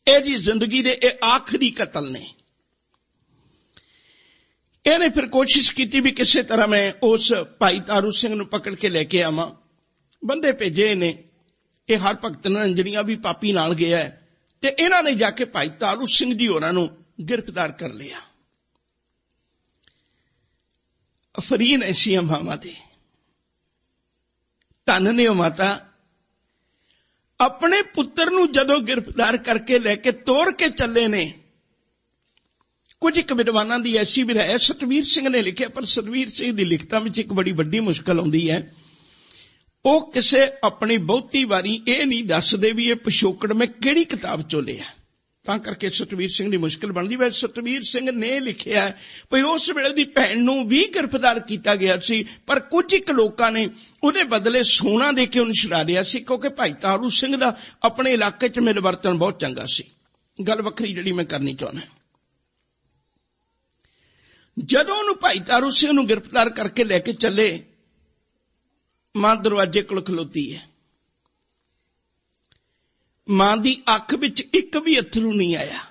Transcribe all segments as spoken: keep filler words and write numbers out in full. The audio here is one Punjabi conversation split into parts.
ਇਹ ਜੀ ਜ਼ਿੰਦਗੀ ਦੇ ਇਹ ਆਖਰੀ ਕਤਲ ਨੇ। ਇਹਨੇ ਫਿਰ ਕੋਸ਼ਿਸ਼ ਕੀਤੀ ਵੀ ਕਿਸੇ ਤਰ੍ਹਾਂ ਮੈਂ ਉਸ ਭਾਈ ਤਾਰੂ ਸਿੰਘ ਨੂੰ ਪਕੜ ਕੇ ਲੈ ਕੇ ਆਵਾਂ। ਬੰਦੇ ਭੇਜੇ ਨੇ, ਇਹ ਹਰ ਭਗਤ ਨਿਰੰਜਨੀਆ ਵੀ ਪਾਪੀ ਨਾਲ ਗਿਆ ਤੇ ਇਹਨਾਂ ਨੇ ਜਾ ਕੇ ਭਾਈ ਤਾਰੂ ਸਿੰਘ ਜੀ ਹੋਰਾਂ ਨੂੰ ਗ੍ਰਿਫਤਾਰ ਕਰ ਲਿਆ। ਅਫਰੀਨ ਐਸੀਆਂ ਮਾਵਾਂ ਦੇ, ਧੰਨ ਨੇ ਉਹ ਮਾਤਾ ਆਪਣੇ ਪੁੱਤਰ ਨੂੰ ਜਦੋਂ ਗ੍ਰਿਫਤਾਰ ਕਰਕੇ ਲੈ ਕੇ ਤੋੜ ਕੇ ਚੱਲੇ ਨੇ। ਕੁਝ ਇੱਕ ਵਿਦਵਾਨਾਂ ਦੀ ਐਸੀ ਵੀ ਹੈ, ਸਤਵੀਰ ਸਿੰਘ ਨੇ ਲਿਖਿਆ, ਪਰ ਸਤਵੀਰ ਸਿੰਘ ਦੀ ਲਿਖਤਾਂ ਵਿੱਚ ਇੱਕ ਬੜੀ ਵੱਡੀ ਮੁਸ਼ਕਲ ਆਉਂਦੀ ਹੈ। ਉਹ ਕਿਸੇ ਆਪਣੀ ਬਹੁਤੀ ਵਾਰੀ ਇਹ ਨਹੀਂ ਦੱਸਦੇ ਵੀ ਇਹ ਪਿਛੋਕੜ ਮੈਂ ਕਿਹੜੀ ਕਿਤਾਬ ਚੋਂ ਲਿਆ, ਤਾਂ ਕਰਕੇ ਸਤਵੀਰ ਸਿੰਘ ਦੀ ਮੁਸ਼ਕਲ ਬਣਦੀ। ਵੈਸੇ ਸਤਵੀਰ ਸਿੰਘ ਨੇ ਲਿਖਿਆ ਵੀ ਉਸ ਵੇਲੇ ਦੀ ਭੈਣ ਨੂੰ ਵੀ ਗ੍ਰਿਫਤਾਰ ਕੀਤਾ ਗਿਆ ਸੀ, ਪਰ ਕੁਝ ਇੱਕ ਲੋਕਾਂ ਨੇ ਉਹਦੇ ਬਦਲੇ ਸੋਨਾ ਦੇ ਕੇ ਉਹਨੂੰ ਛੁਡਾ ਲਿਆ ਸੀ, ਕਿਉਂਕਿ ਭਾਈ ਤਾਰੂ ਸਿੰਘ ਦਾ ਆਪਣੇ ਇਲਾਕੇ 'ਚ ਮਿਲਵਰਤਨ ਬਹੁਤ ਚੰਗਾ ਸੀ। ਗੱਲ ਵੱਖਰੀ ਜਿਹੜੀ ਮੈਂ ਕਰਨੀ ਚਾਹੁੰਦਾ, ਜਦੋਂ ਉਹਨੂੰ ਭਾਈ ਤਾਰੂ ਸਿੰਘ ਨੂੰ ਗ੍ਰਿਫਤਾਰ ਕਰਕੇ ਲੈ ਕੇ ਚੱਲੇ, ਮਾਂ ਦਰਵਾਜ਼ੇ ਕੋਲ ਖਲੋਤੀ ਹੈ। ਮਾਂ ਦੀ ਅੱਖ ਵਿੱਚ ਇੱਕ ਵੀ ਅੱਥਰੂ ਨਹੀਂ ਆਇਆ।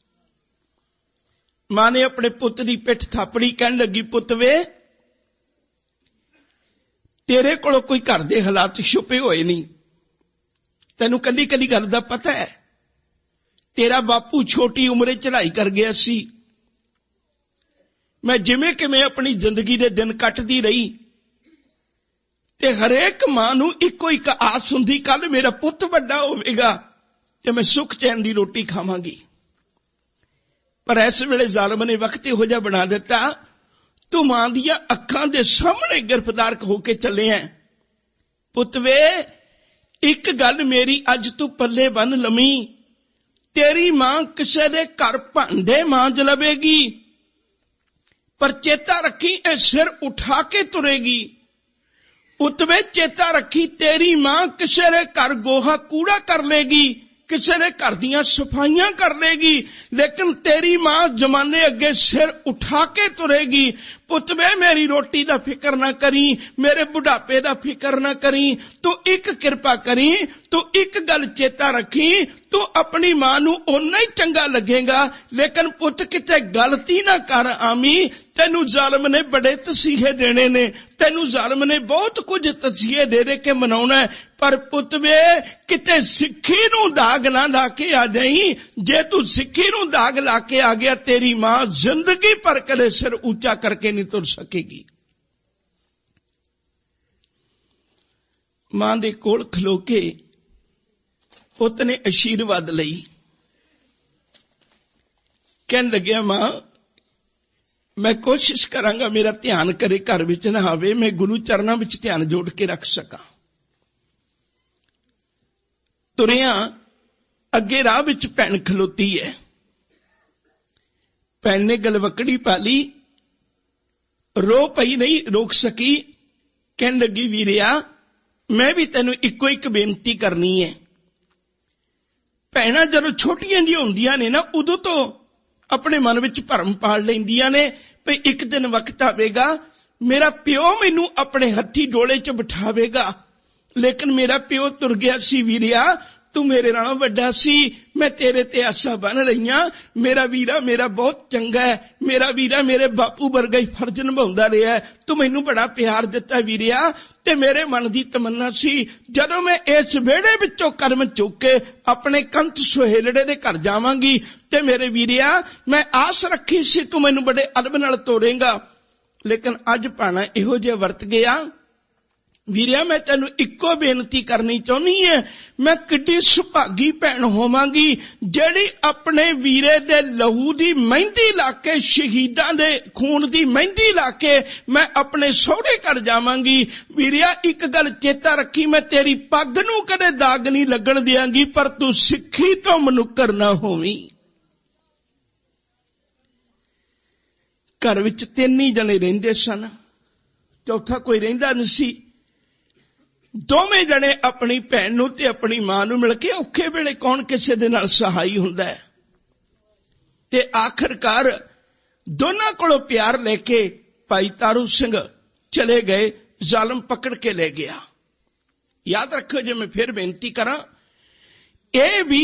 ਮਾਂ ਨੇ ਆਪਣੇ ਪੁੱਤ ਦੀ ਪਿੱਠ ਥਾਪੜੀ, ਕਹਿਣ ਲੱਗੀ, ਪੁੱਤ ਵੇ, ਤੇਰੇ ਕੋਲੋਂ ਕੋਈ ਘਰ ਦੇ ਹਾਲਾਤ ਛੁਪੇ ਹੋਏ ਨਹੀਂ, ਤੈਨੂੰ ਕੱਲੀ ਕੱਲੀ ਗੱਲ ਦਾ ਪਤਾ ਹੈ। ਤੇਰਾ ਬਾਪੂ ਛੋਟੀ ਉਮਰੇ ਚੜ੍ਹਾਈ ਕਰ ਗਿਆ ਸੀ, ਮੈਂ ਜਿਵੇਂ ਕਿਵੇਂ ਆਪਣੀ ਜ਼ਿੰਦਗੀ ਦੇ ਦਿਨ ਕੱਟਦੀ ਰਹੀ ਤੇ ਹਰੇਕ ਮਾਂ ਨੂੰ ਇੱਕੋ ਇੱਕ ਆਸ ਹੁੰਦੀ, ਕੱਲ ਮੇਰਾ ਪੁੱਤ ਵੱਡਾ ਹੋਵੇਗਾ ਤੇ ਮੈਂ ਸੁੱਖ ਚੈਨ ਦੀ ਰੋਟੀ ਖਾਵਾਂਗੀ। ਪਰ ਇਸ ਵੇਲੇ ਜ਼ਾਲਮ ਨੇ ਵਕਤ ਇਹੋ ਜਿਹਾ ਬਣਾ ਦਿੱਤਾ, ਤੂੰ ਮਾਂ ਦੀਆਂ ਅੱਖਾਂ ਦੇ ਸਾਹਮਣੇ ਗ੍ਰਿਫਤਾਰ ਹੋ ਕੇ ਚੱਲੇ ਹੈ। ਪੁੱਤ ਵੇ, ਇੱਕ ਗੱਲ ਮੇਰੀ ਅੱਜ ਤੂੰ ਪੱਲੇ ਬੰਨ ਲਵੀਂ, ਤੇਰੀ ਮਾਂ ਕਿਸੇ ਦੇ ਘਰ ਭਾਂਡੇ ਮਾਂਜ ਲਵੇਗੀ, ਪਰ ਚੇਤਾ ਰੱਖੀ ਇਹ ਸਿਰ ਉਠਾ ਕੇ ਤੁਰੇਗੀ। ਪੁੱਤ ਵੇ, ਚੇਤਾ ਰੱਖੀ ਤੇਰੀ ਮਾਂ ਕਿਸੇ ਦੇ ਘਰ ਗੋਹਾ ਕੂੜਾ ਕਰ ਲੇਗੀ, ਕਿਸੇ ਦੇ ਘਰ ਦੀਆਂ ਸਫਾਈਆਂ ਕਰ ਲੇਗੀ, ਲੇਕਿਨ ਤੇਰੀ ਮਾਂ ਜ਼ਮਾਨੇ ਅੱਗੇ ਸਿਰ ਉਠਾ ਕੇ ਤੁਰੇਗੀ। ਪੁੱਤ ਵੇ, ਮੇਰੀ ਰੋਟੀ ਦਾ ਫਿਕਰ ਨਾ ਕਰੀ, ਮੇਰੇ ਬੁਢਾਪੇ ਦਾ ਫਿਕਰ ਨਾ ਕਰੀ, ਤੂੰ ਇੱਕ ਕਿਰਪਾ ਕਰੀ, ਤੂੰ ਇੱਕ ਗੱਲ ਚੇਤਾ ਰੱਖੀ, ਤੂੰ ਆਪਣੀ ਮਾਂ ਨੂੰ ਓਨਾ ਹੀ ਚੰਗਾ ਲੱਗੇਗਾ, ਲੇਕਿਨ ਪੁੱਤ ਕਿਤੇ ਗਲਤੀ ਨਾ ਕਰ ਆਵੀਂ, ਤੈਨੂੰ ਜ਼ਾਲਮ ਨੇ ਬੜੇ ਤਸੀਹੇ ਦੇਣੇ ਨੇ, ਤੈਨੂੰ ਜ਼ਾਲਮ ਨੇ ਬਹੁਤ ਕੁਝ ਤਸੀਹੇ ਦੇ ਦੇ ਕੇ ਮਨਾਉਣਾ, ਪਰ ਪੁੱਤ ਵੇ, ਕਿਤੇ ਸਿੱਖੀ ਨੂੰ ਦਾਗ ਨਾ ਲਾ ਕੇ ਆ ਜਾਈਂ। ਜੇ ਤੂੰ ਸਿੱਖੀ ਨੂੰ ਦਾਗ ਲਾ ਕੇ ਆ ਗਿਆ, ਤੇਰੀ ਮਾਂ ਜ਼ਿੰਦਗੀ ਭਰ ਕਦੇ ਸਿਰ ਉੱਚਾ ਕਰਕੇ ਨਹੀਂ ਤੁਰ ਸਕੇਗੀ। ਮਾਂ ਦੇ ਕੋਲ ਖਲੋ ਕੇ ਪੁੱਤ ਨੇ ਅਸ਼ੀਰਵਾਦ ਲਈ, ਕਹਿਣ ਲੱਗਿਆ, ਮਾਂ ਮੈਂ ਕੋਸ਼ਿਸ਼ ਕਰਾਂਗਾ ਮੇਰਾ ਧਿਆਨ ਕਰੇ ਘਰ ਵਿੱਚ ਨਾ ਆਵੇ, ਮੈਂ ਗੁਰੂ ਚਰਨਾਂ ਵਿੱਚ ਧਿਆਨ ਜੋੜ ਕੇ ਰੱਖ ਸਕਾਂ। ਤੁਰਿਆ ਅੱਗੇ ਰਾਹ ਵਿੱਚ ਭੈਣ ਖਲੋਤੀ ਹੈ। ਭੈਣ ਨੇ ਗਲਵਕੜੀ ਪਾ ਲਈ, ਰੋ ਪਈ, ਨਹੀਂ ਰੋਕ ਸਕੀ, ਕਹਿਣ ਲੱਗੀ, ਵੀਰਿਆ ਮੈਂ ਵੀ ਤੈਨੂੰ ਇੱਕੋ ਇੱਕ ਬੇਨਤੀ ਕਰਨੀ ਹੈ। ਭੈਣਾਂ ਜਦੋਂ ਛੋਟੀਆਂ ਜਿਹੀਆਂ ਹੁੰਦੀਆਂ ਨੇ ਨਾ, ਉਦੋਂ ਤੋਂ ਆਪਣੇ ਮਨ ਵਿੱਚ ਭਰਮ ਪਾਲ ਲੈਂਦੀਆਂ ਨੇ ਵੀ ਇੱਕ ਦਿਨ ਵਕਤ ਆਵੇਗਾ ਮੇਰਾ ਪਿਓ ਮੈਨੂੰ ਆਪਣੇ ਹੱਥੀ ਡੋਲੇ 'ਚ ਬਿਠਾਵੇਗਾ, ਲੇਕਿਨ ਮੇਰਾ ਪਿਓ ਤੁਰ ਗਿਆ ਸੀ। ਵੀਰਿਆ ਤੂੰ ਮੇਰੇ ਨਾਲੋਂ ਵੱਡਾ ਸੀ, ਮੈਂ ਤੇਰੇ ਤੇ ਆਸਾਂ ਬੰਨ ਰਹੀਆਂ। ਮੇਰਾ ਵੀਰਾ ਮੇਰਾ ਬਹੁਤ ਚੰਗਾ ਹੈ, ਮੇਰਾ ਵੀਰਾ ਮੇਰੇ ਬਾਪੂ ਵਰਗਾ ਹੀ ਫਰਜ਼ ਨਿਭਾਉਂਦਾ ਰਿਹਾ, ਤੂੰ ਮੈਨੂੰ ਬੜਾ ਪਿਆਰ ਦਿੱਤਾ ਵੀਰਿਆ। ਤੇ ਮੇਰੇ ਮਨ ਦੀ ਤਮੰਨਾ ਸੀ ਜਦੋਂ ਮੈਂ ਇਸ ਵਿਹੜੇ ਵਿੱਚੋਂ ਕਦਮ ਚੁੱਕ ਕੇ ਆਪਣੇ ਕੰਤ ਸੁਹੇਲੜੇ ਦੇ ਘਰ ਜਾਵਾਂਗੀ ਤੇ ਮੇਰੇ ਵੀਰਿਆ ਮੈਂ ਆਸ ਰੱਖੀ ਸੀ ਤੂੰ ਮੈਨੂੰ ਬੜੇ ਅਦਬ ਨਾਲ ਤੋਰੇਂਗਾ, ਲੇਕਿਨ ਅੱਜ ਭਾਣਾ ਇਹੋ ਜਿਹਾ ਵਰਤ ਗਿਆ। ਵੀਰਿਆ ਮੈਂ ਤੈਨੂੰ ਇੱਕੋ ਬੇਨਤੀ ਕਰਨੀ ਚਾਹੁੰਦੀ ਹੈ, ਮੈਂ ਕਿੱਡੀ ਸੁਭਾਗੀ ਭੈਣ ਹੋਵਾਂਗੀ ਜਿਹੜੀ ਆਪਣੇ ਵੀਰੇ ਦੇ ਲਹੂ ਦੀ ਮਹਿੰਦੀ ਲਾ ਕੇ, ਸ਼ਹੀਦਾਂ ਦੇ ਖੂਨ ਦੀ ਮਹਿੰਦੀ ਲਾ ਕੇ ਮੈਂ ਆਪਣੇ ਸਹੁਰੇ ਘਰ ਜਾਵਾਂਗੀ। ਵੀਰਿਆ ਇੱਕ ਗੱਲ ਚੇਤਾ ਰੱਖੀ, ਮੈਂ ਤੇਰੀ ਪੱਗ ਨੂੰ ਕਦੇ ਦਾਗ ਨਹੀਂ ਲੱਗਣ ਦਿਆਂਗੀ, ਪਰ ਤੂੰ ਸਿੱਖੀ ਤੋਂ ਮਨੁੱਕਰ ਨਾ ਹੋਵੀਂ। ਘਰ ਵਿੱਚ ਤਿੰਨ ਹੀ ਜਣੇ ਰਹਿੰਦੇ ਸਨ, ਚੌਥਾ ਕੋਈ ਰਹਿੰਦਾ ਨਹੀਂ ਸੀ। ਦੋਵੇਂ ਜਣੇ ਆਪਣੀ ਭੈਣ ਨੂੰ ਤੇ ਆਪਣੀ ਮਾਂ ਨੂੰ ਮਿਲ ਕੇ ਔਖੇ ਵੇਲੇ ਕੌਣ ਕਿਸੇ ਦੇ ਨਾਲ ਸਹਾਈ ਹੁੰਦਾ ਹੈ, ਤੇ ਆਖਰਕਾਰ ਦੋਨਾਂ ਕੋਲੋਂ ਪਿਆਰ ਲੈ ਕੇ ਭਾਈ ਤਾਰੂ ਸਿੰਘ ਚਲੇ ਗਏ, ਜ਼ਾਲਮ ਪਕੜ ਕੇ ਲੈ ਗਿਆ। ਯਾਦ ਰੱਖੋ, ਜੇ ਮੈਂ ਫਿਰ ਬੇਨਤੀ ਕਰਾਂ, ਇਹ ਵੀ